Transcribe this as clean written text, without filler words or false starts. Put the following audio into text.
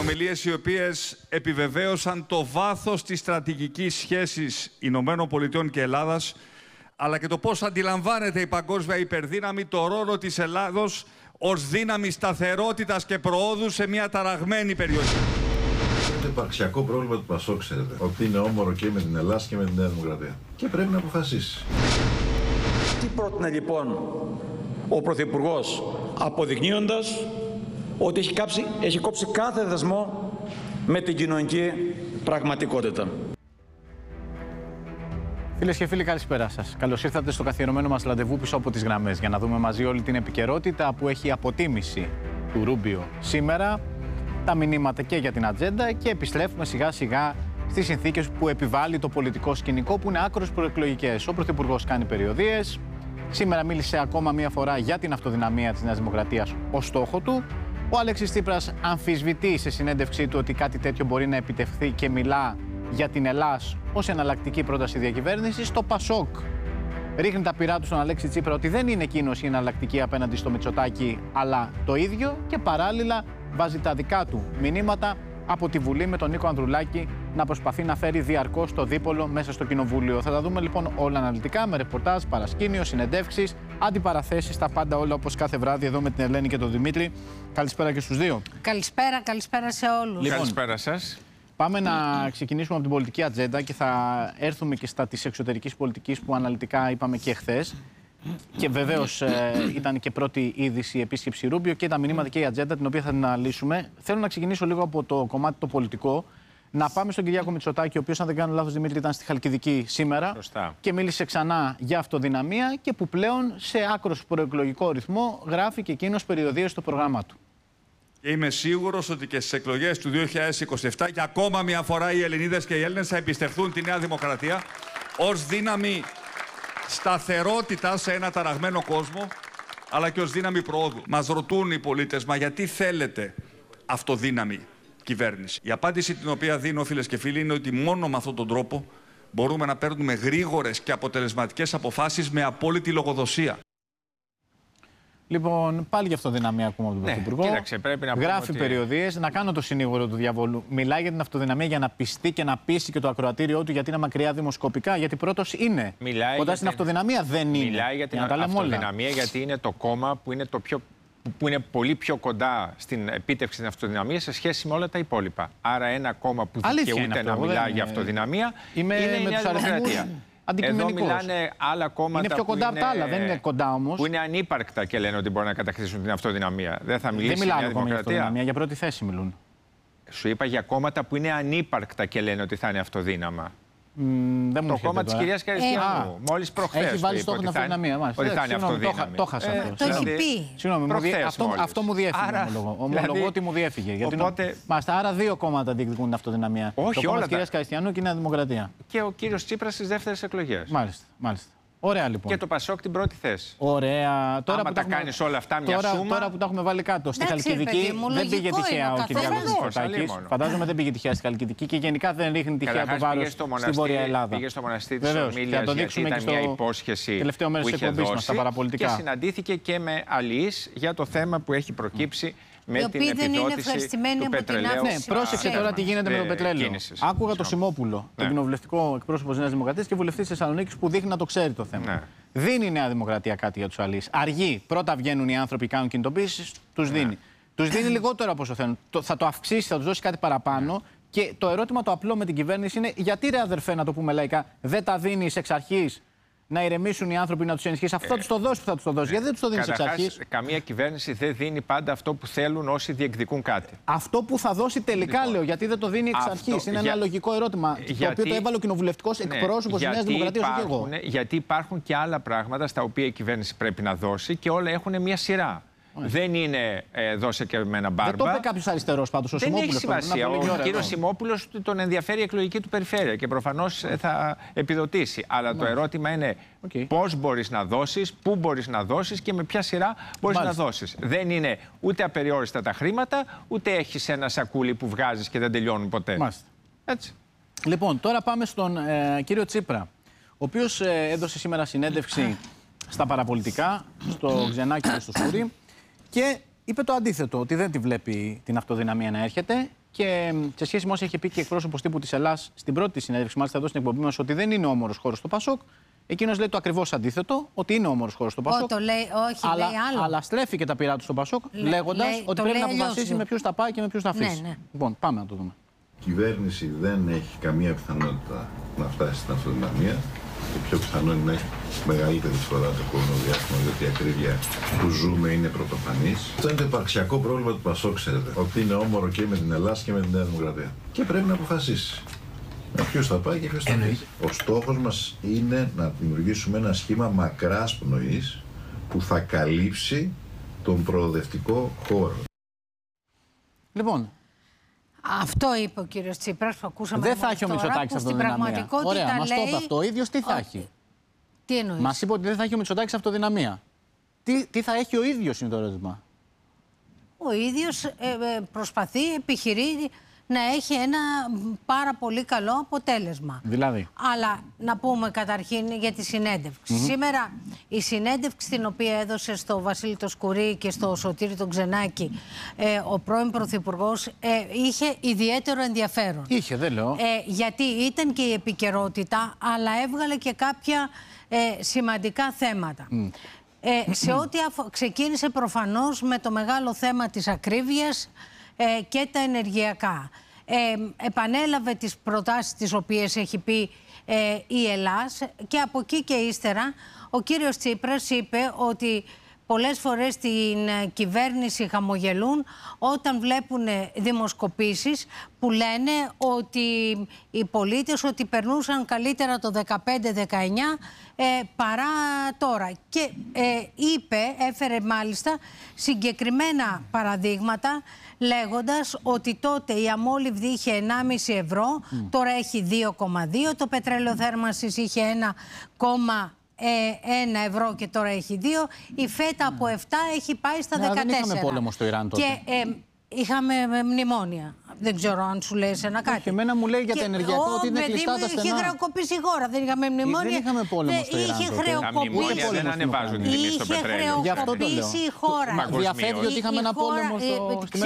Συνομιλίες οι οποίες επιβεβαίωσαν το βάθος της στρατηγικής σχέσης ΗΠΑ και Ελλάδας, αλλά και το πώς αντιλαμβάνεται η παγκόσμια υπερδύναμη το ρόλο της Ελλάδος ως δύναμη σταθερότητας και προόδου σε μια ταραγμένη περιοχή. Το υπαρξιακό πρόβλημα του ΠΑΣΟΚ, ξέρετε, ότι είναι όμορο και με την Ελλάδα και με τη Νέα Δημοκρατία. Και πρέπει να αποφασίσει. Τι πρότεινε λοιπόν ο Πρωθυπουργός, αποδεικνύοντας ότι έχει κόψει κάθε δεσμό με την κοινωνική πραγματικότητα. Φίλες και φίλοι, καλησπέρα σας. Καλώς ήρθατε στο καθιερωμένο μας ραντεβού πίσω από τις γραμμές για να δούμε μαζί όλη την επικαιρότητα που έχει αποτίμηση του Ρούμπιο σήμερα, τα μηνύματα και για την ατζέντα και επιστρέφουμε σιγά σιγά στις συνθήκες που επιβάλλει το πολιτικό σκηνικό που είναι άκρως προεκλογικές. Ο Πρωθυπουργός κάνει περιοδίες. Σήμερα μίλησε ακόμα μία φορά για την αυτοδυναμία της Νέας Δημοκρατίας ως στόχο του. Ο Αλέξης Τσίπρας αμφισβητεί σε συνέντευξή του ότι κάτι τέτοιο μπορεί να επιτευχθεί και μιλά για την Ελλάς ως εναλλακτική πρόταση διακυβέρνησης. Το ΠΑΣΟΚ ρίχνει τα πυρά του στον Αλέξη Τσίπρα ότι δεν είναι εκείνος η εναλλακτική απέναντι στο Μητσοτάκη, αλλά το ίδιο, και παράλληλα βάζει τα δικά του μηνύματα από τη Βουλή με τον Νίκο Ανδρουλάκη να προσπαθεί να φέρει διαρκώς το δίπολο μέσα στο Κοινοβούλιο. Θα τα δούμε λοιπόν όλα αναλυτικά με ρεπορτάζ, παρασκήνιο, συνεντεύξεις, αντιπαραθέσεις, τα πάντα όλα όπως κάθε βράδυ εδώ με την Ελένη και τον Δημήτρη. Καλησπέρα και στους δύο. Καλησπέρα σε όλους. Λοιπόν, καλησπέρα σας. Πάμε να ξεκινήσουμε από την πολιτική ατζέντα και θα έρθουμε και στα της εξωτερικής πολιτικής που αναλυτικά είπαμε και χθες. Και βεβαίως ήταν και πρώτη είδηση η επίσκεψη Ρούμπιο και τα μηνύματα και η ατζέντα την οποία θα την αναλύσουμε. Θέλω να ξεκινήσω λίγο από το κομμάτι το πολιτικό. Να πάμε στον Κυριάκο Μητσοτάκη, ο οποίος, αν δεν κάνω λάθος, Δημήτρη, ήταν στη Χαλκιδική σήμερα. Σωστά. Και μίλησε ξανά για αυτοδυναμία και που πλέον σε άκρος προεκλογικό ρυθμό γράφει και εκείνος περιοδίες στο πρόγραμμά του. Και είμαι σίγουρος ότι και στις εκλογές του 2027 και ακόμα μια φορά οι Ελληνίδες και οι Έλληνες θα εμπιστευτούν τη Νέα Δημοκρατία ως δύναμη σταθερότητα σε ένα ταραγμένο κόσμο, αλλά και ως δύναμη προόδου. Μας ρωτούν οι πολίτες, μα γιατί θέλετε αυτοδύναμη κυβέρνηση? Η απάντηση την οποία δίνω, φίλες και φίλοι, είναι ότι μόνο με αυτόν τον τρόπο μπορούμε να παίρνουμε γρήγορες και αποτελεσματικές αποφάσεις με απόλυτη λογοδοσία. Λοιπόν, πάλι για αυτοδυναμία ακούμε από τον Πρωθυπουργό. Κοίταξε, πρέπει να γράφει ότι... περιοδίες. Να κάνω το συνήγορο του διαβόλου. Μιλάει για την αυτοδυναμία για να πιστεί και να πείσει και το ακροατήριο του, γιατί είναι μακριά δημοσκοπικά. Γιατί πρώτος είναι. Μιλάει κοντά στην αυτοδυναμία δεν είναι. Μιλάει για την αυτοδυναμία, γιατί είναι το κόμμα που είναι πολύ πιο κοντά στην επίτευξη της αυτοδυναμίας σε σχέση με όλα τα υπόλοιπα. Άρα, ένα κόμμα που δικαιούται να μιλάει για αυτοδυναμία είναι η Νέα Δημοκρατία. Εδώ μιλάνε άλλα κόμματα. Είναι πιο κοντά από τα άλλα, δεν είναι κοντά όμως. Που είναι ανύπαρκτα και λένε ότι μπορούν να κατακτήσουν την αυτοδυναμία. Δεν θα μιλήσει δεν μιλάνε η Νέα Δημοκρατία. Για πρώτη θέση μιλούν. Σου είπα για κόμματα που είναι ανύπαρκτα και λένε ότι θα είναι αυτοδύναμα. Το κόμμα της κυρίας Καριστιανού. Μόλις προχθές. Έχει βάλει στόχο την αυτοδυναμία. Ότι θα είναι αυτοδύναμη. Το χάσα αυτό. Το έχει πει. Συγγνώμη, αυτό μου διέφυγε. Ομολογώ ότι μου διέφυγε. Άρα δύο κόμματα διεκδικούν την αυτοδυναμία. Το κόμμα της κυρίας Καριστιανού και η Νέα Δημοκρατία. Και ο κύριος Τσίπρας στις δεύτερες εκλογές. Μάλιστα. Ωραία, λοιπόν. Και το ΠΑΣΟΚ την πρώτη θέση. Ωραία. Τώρα που τα κάνεις όλα αυτά μια σούμα. Τώρα που τα έχουμε βάλει κάτω. Στη Χαλκιδική δεν πήγε τυχαία ο Κυριάκος Μητσοτάκης. Φαντάζομαι δεν πήγε τυχαία στη Χαλκιδική και γενικά δεν ρίχνει τυχαία το βάρος στην Βόρεια Ελλάδα. Πήγε στο μοναστήρι της Ορμήλειας γιατί ήταν μια υπόσχεση τελευταίο μέρος της εκπομπής μας στα παραπολιτικά. Και συναντήθηκε και με αλληλείς για το θέμα που έχει προκύψει με την επιδότηση του πετρελαίου. Ναι, πρόσεξε τώρα τι γίνεται με το πετρέλαιο. Άκουγα το Σιμόπουλο, τον κοινοβουλευτικό εκπρόσωπο της Νέας Δημοκρατίας και βουλευτής της Θεσσαλονίκης που δείχνει να το ξέρει το θέμα. Δίνει η Νέα Δημοκρατία κάτι για τους αλληλείς. Αργεί. Πρώτα βγαίνουν οι άνθρωποι, κάνουν κινητοποίησεις, τους δίνει. Τους δίνει λιγότερο από όσο θέλουν. Θα το αυξήσει, θα τους δώσει κάτι παραπάνω. Και το ερώτημα το απλό με την κυβέρνηση είναι γιατί, ρε αδερφέ, να το πούμε λαϊκά, δεν τα δίνεις εξ αρχής να ηρεμήσουν οι άνθρωποι, να τους ενισχύσει. Αυτό θα τους το δώσει που θα τους το δώσει. Γιατί δεν τους το δίνεις εξ αρχής? Καμία κυβέρνηση δεν δίνει πάντα αυτό που θέλουν όσοι διεκδικούν κάτι. Αυτό που θα δώσει τελικά, λοιπόν, λέω, γιατί δεν το δίνει εξ αρχής. Είναι ένα λογικό ερώτημα. Το οποίο το έβαλε ο κοινοβουλευτικός εκπρόσωπος της Νέας Δημοκρατίας, όχι εγώ. Γιατί υπάρχουν και άλλα πράγματα στα οποία η κυβέρνηση πρέπει να δώσει και όλα έχουν μια σειρά. Δεν είναι δώσε και με ένα μπάρμπα. Δεν το είπε κάποιος αριστερός πάντως, ο Σιμόπουλος. Δεν έχει σημασία. Ο κύριος Σιμόπουλος τον ενδιαφέρει η εκλογική του περιφέρεια και προφανώς θα επιδοτήσει. Αλλά το ερώτημα είναι πώς μπορείς να δώσεις, πού μπορείς να δώσεις και με ποια σειρά μπορείς να δώσεις. Δεν είναι ούτε απεριόριστα τα χρήματα, ούτε έχεις ένα σακούλι που βγάζεις και δεν τελειώνουν ποτέ. Έτσι. Λοιπόν, τώρα πάμε στον κύριο Τσίπρα, ο οποίος έδωσε σήμερα συνέντευξη στα παραπολιτικά, στο Ξενάκη και στο Σούρι. Και είπε το αντίθετο, ότι δεν τη βλέπει την αυτοδυναμία να έρχεται Και σε σχέση με όσα είχε πει και εκπρόσωπος τύπου της Ελλάς στην πρώτη συνέντευξη, μάλιστα εδώ στην εκπομπή μας, ότι δεν είναι όμορος χώρος στο ΠΑΣΟΚ, εκείνος λέει το ακριβώς αντίθετο, ότι είναι όμορος χώρος στο ΠΑΣΟΚ. Όχι, λέει άλλο. Αλλά στρέφει και τα πειρά του στο ΠΑΣΟΚ, λέγοντας ότι πρέπει να αποφασίσει με ποιους θα πάει και με ποιους θα αφήσει. Ναι. Λοιπόν, πάμε να το δούμε. Η κυβέρνηση δεν έχει καμία πιθανότητα να φτάσει στην αυτοδυναμία. Το πιο πιθανό είναι να έχει μεγαλύτερη φορά το επόμενο διάστημα, γιατί η ακρίβεια που ζούμε είναι πρωτοφανής. Αυτό είναι το υπαρξιακό πρόβλημα του ΠΑΣΟΚ, ξέρετε. Ότι είναι όμορο και με την Ελλάδα και με τη Νέα Δημοκρατία. Και πρέπει να αποφασίσει. Με ποιους θα πάει και ποιος θα αφήσει. Ο στόχος μας είναι να δημιουργήσουμε ένα σχήμα μακράς πνοής που θα καλύψει τον προοδευτικό χώρο. Λοιπόν. Αυτό είπε ο κύριος Τσίπρας που ακούσαμε. Δεν θα έχει ο Μητσοτάκης αυτοδυναμία. Ωραία, μας το είπε αυτό. Ο ίδιος τι θα έχει. Τι εννοείς? Μας είπε ότι δεν θα έχει ο Μητσοτάκης αυτοδυναμία. Τι θα έχει ο ίδιος είναι το ερώτημα. Ο ίδιος προσπαθεί, επιχειρεί να έχει ένα πάρα πολύ καλό αποτέλεσμα. Δηλαδή. Αλλά να πούμε καταρχήν για τη συνέντευξη. Σήμερα η συνέντευξη την οποία έδωσε στο Βασίλη το Σκουρί και στο Σωτήρη τον Ξενάκη ο πρώην Πρωθυπουργός είχε ιδιαίτερο ενδιαφέρον. Είχε, δεν λέω. Γιατί ήταν και η επικαιρότητα, αλλά έβγαλε και κάποια σημαντικά θέματα. Σε ό,τι ξεκίνησε προφανώς με το μεγάλο θέμα της ακρίβειας και τα ενεργειακά. Επανέλαβε τις προτάσεις τις οποίες έχει πει η Ελλάς και από εκεί και ύστερα ο κύριος Τσίπρας είπε ότι πολλές φορές την κυβέρνηση χαμογελούν όταν βλέπουν δημοσκοπήσεις που λένε ότι οι πολίτες ότι περνούσαν καλύτερα το 15-19 παρά τώρα. Και έφερε μάλιστα συγκεκριμένα παραδείγματα λέγοντας ότι τότε η αμόλυβδη είχε 1,5 ευρώ, τώρα έχει 2,2, το πετρέλαιο θέρμανσης είχε 1,1 ευρώ και τώρα έχει 2. Η φέτα από 7 έχει πάει στα 14. Δεν είχαμε πόλεμο στο Ιράν τότε. Και είχαμε μνημόνια. Δεν ξέρω αν σου λέει ένα κάτι. Και εμένα μου λέει για τα ενεργειακά ότι είναι κλειστά τα στενά. Είχε χρεοκοπήσει η χώρα. Δεν είχαμε μνημόνια. Δεν είχαμε πόλεμο στο Ιράν. Τα μνημόνια δεν ανεβάζουν την τιμή στο πετρέλαιο. Γι' αυτό το λέω. Η χώρα. Διαφεύγει ότι είχαμε ένα πόλεμο στο